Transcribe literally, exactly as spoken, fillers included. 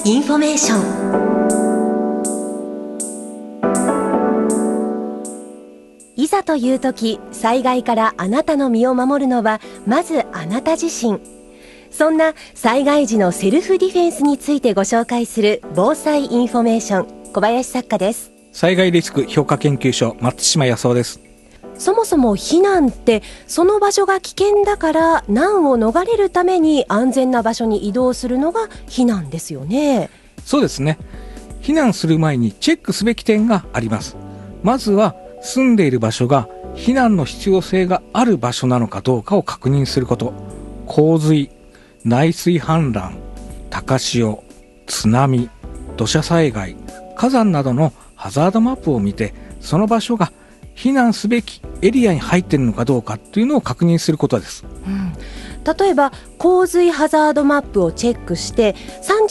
インフォメーション。いざという時、災害からあなたの身を守るのはまずあなた自身。そんな災害時のセルフディフェンスについてご紹介する防災インフォメーション、小林作家です。 災害リスク評価研究所、松島康夫です。 そもそも避難ってその場所が危険だから難を逃れるために安全な場所に移動するのが避難ですよね。 そうですね。避難する前にチェックすべき点があります。まずは住んでいる場所が避難の必要性がある場所なのかどうかを確認すること。洪水、内水氾濫、高潮、津波、土砂災害、火山などのハザードマップを見て、その場所が避難すべきエリアに入っているのかどうかというのを確認することです。 うん、例えば洪水ハザードマップをチェックして